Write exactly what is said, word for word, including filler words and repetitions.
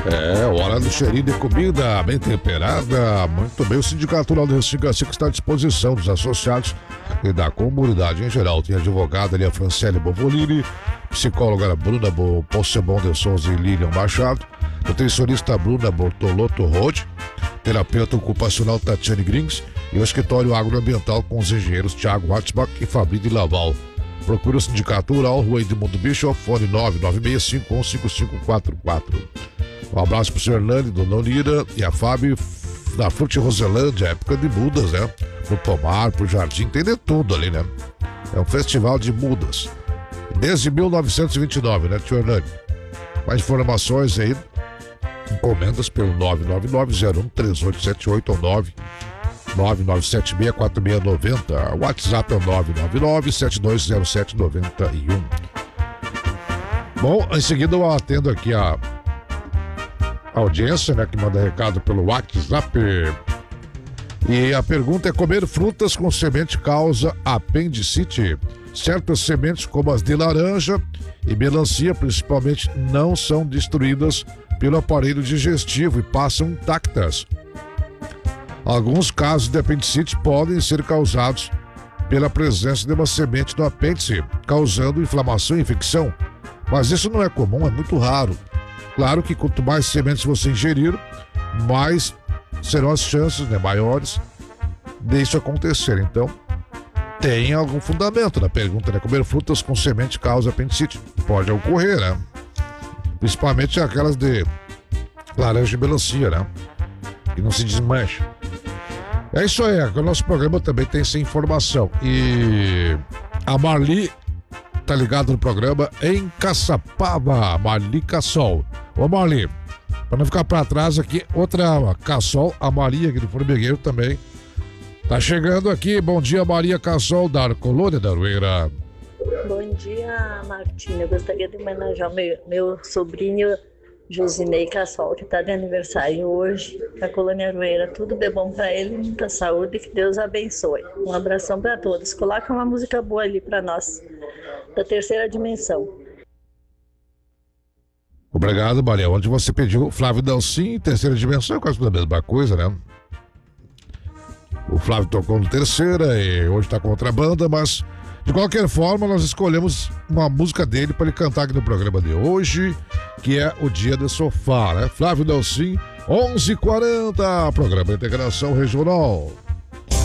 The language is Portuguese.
É, hora do cheirinho de comida bem temperada. Muito bem, o Sindicato Rural de Restinga Seca está à disposição dos associados e da comunidade em geral. Tem a advogada ali, a Franciele Bovolini, psicóloga Bruna Possebon de Souza e Lilian Machado, nutricionista Bruna Bortolotto Rode, terapeuta ocupacional Tatiane Grings e o escritório agroambiental com os engenheiros Thiago Hatzbach e Fabrício Laval. Procura o Sindicato Rural, Rua Edmundo Bischoff, fone nove nove seis cinco um cinco cinco quatro quatro. Um abraço pro senhor Hernani, Dona Unira e a Fábio da Frute Roselândia, época de mudas, né? Pro pomar, pro jardim, tem de tudo ali, né? É um festival de mudas. Desde mil novecentos e vinte e nove, né, tio Hernani? Mais informações aí, encomendas pelo nove nove nove zero um três oito sete oito ou nove nove nove sete seis quatro seis nove zero. O WhatsApp é o nove nove nove sete dois zero sete nove um. Bom, em seguida eu atendo aqui a audiência, né, que manda recado pelo WhatsApp. E a pergunta é: comer frutas com semente causa apendicite? Certas sementes, como as de laranja e melancia, principalmente, não são destruídas pelo aparelho digestivo e passam intactas. Alguns casos de apendicite podem ser causados pela presença de uma semente no apêndice, causando inflamação e infecção. Mas isso não é comum, é muito raro. Claro que quanto mais sementes você ingerir, mais serão as chances, né, maiores disso acontecer. Então, tem algum fundamento na pergunta, né? Comer frutas com semente causa apendicite? Pode ocorrer, né? Principalmente aquelas de laranja e melancia, né? Que não se desmancha. É isso aí, o nosso programa também tem essa informação. E a Marli tá ligado no programa em Caçapava, Marli Cassol. Ô Marli, para não ficar para trás aqui, outra Cassol, a Maria aqui do Formigueiro também tá chegando aqui. Bom dia, Maria Cassol, da Colônia da Aroeira. Bom dia, Martinha. Eu gostaria de homenagear meu, meu sobrinho Josinei Cassol, que está de aniversário hoje, da Colônia Aroeira. Tudo de bom para ele, muita saúde, que Deus abençoe. Um abração para todos. Coloca uma música boa ali para nós, da Terceira Dimensão. Obrigado, Maria. Onde você pediu Flávio Dalcin, Terceira Dimensão, é quase a mesma coisa, né? O Flávio tocou no Terceira e hoje está com outra banda, mas de qualquer forma nós escolhemos uma música dele para ele cantar aqui no programa de hoje, que é o Dia do Sofá, né? Flávio Dalcin, onze e quarenta, programa Integração Regional.